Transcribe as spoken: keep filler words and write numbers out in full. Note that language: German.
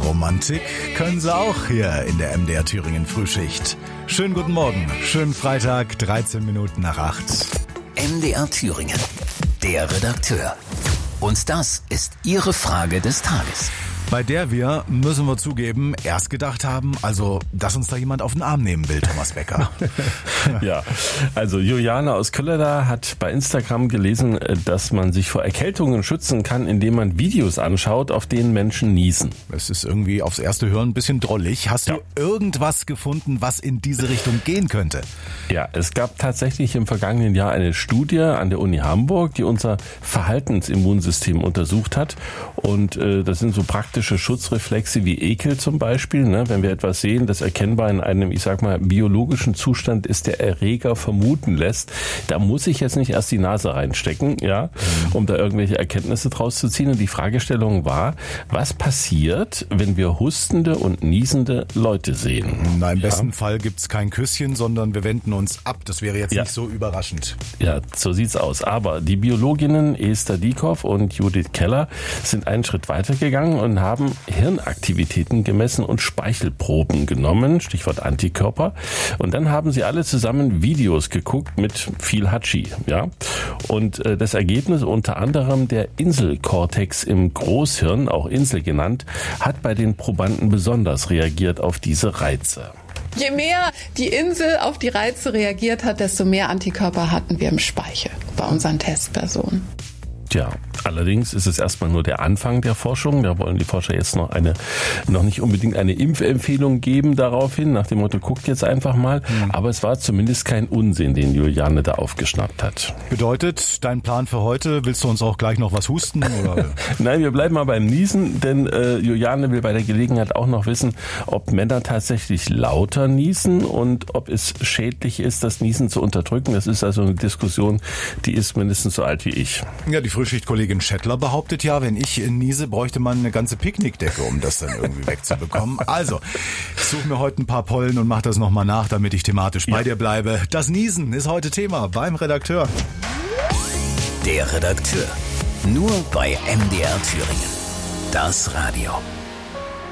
Romantik können sie auch hier in der M D R Thüringen Frühschicht. Schönen guten Morgen, schönen Freitag, dreizehn Minuten nach acht. M D R Thüringen, der Redakteur. Und das ist Ihre Frage des Tages. Bei der wir, müssen wir zugeben, erst gedacht haben, also, dass uns da jemand auf den Arm nehmen will, Thomas Becker. Ja, also Juliane aus Kölleda hat bei Instagram gelesen, dass man sich vor Erkältungen schützen kann, indem man Videos anschaut, auf denen Menschen niesen. Es ist irgendwie aufs erste Hören ein bisschen drollig. Hast Ja. du irgendwas gefunden, was in diese Richtung gehen könnte? Ja, es gab tatsächlich im vergangenen Jahr eine Studie an der Uni Hamburg, die unser Verhaltensimmunsystem untersucht hat. Und äh, das sind so praktische Schutzreflexe wie Ekel zum Beispiel. Ne? Wenn wir etwas sehen, das erkennbar in einem, ich sag mal, biologischen Zustand ist, der Erreger vermuten lässt, da muss ich jetzt nicht erst die Nase reinstecken, ja, um da irgendwelche Erkenntnisse draus zu ziehen. Und die Fragestellung war, was passiert, wenn wir hustende und niesende Leute sehen? Na, im ja. besten Fall gibt's kein Küsschen, sondern wir wenden uns ab. Das wäre jetzt Ja. nicht so überraschend. Ja, so sieht's aus. Aber die Biologinnen Esther Dieckhoff und Judith Keller sind einen Schritt weitergegangen und haben Hirnaktivitäten gemessen und Speichelproben genommen, Stichwort Antikörper. Und dann haben sie alle zusammen Videos geguckt mit viel Hatschi, ja. Und äh, das Ergebnis, unter anderem der Inselkortex im Großhirn, auch Insel genannt, hat bei den Probanden besonders reagiert auf diese Reize. Je mehr die Insel auf die Reize reagiert hat, desto mehr Antikörper hatten wir im Speichel bei unseren Testpersonen. Tja, allerdings ist es erstmal nur der Anfang der Forschung. Da wollen die Forscher jetzt noch eine, noch nicht unbedingt eine Impfempfehlung geben daraufhin, nach dem Motto, guckt jetzt einfach mal. Mhm. Aber es war zumindest kein Unsinn, den Juliane da aufgeschnappt hat. Bedeutet, dein Plan für heute, willst du uns auch gleich noch was husten? Oder? Nein, wir bleiben mal beim Niesen, denn äh, Juliane will bei der Gelegenheit auch noch wissen, ob Männer tatsächlich lauter niesen und ob es schädlich ist, das Niesen zu unterdrücken. Das ist also eine Diskussion, die ist mindestens so alt wie ich. Ja, die Frühschichtkollegin Schettler behauptet ja, wenn ich niese, bräuchte man eine ganze Picknickdecke, um das dann irgendwie wegzubekommen. Also, ich suche mir heute ein paar Pollen und mache das nochmal nach, damit ich thematisch bei Ja. dir bleibe. Das Niesen ist heute Thema beim Redakteur. Der Redakteur. Nur bei M D R Thüringen. Das Radio.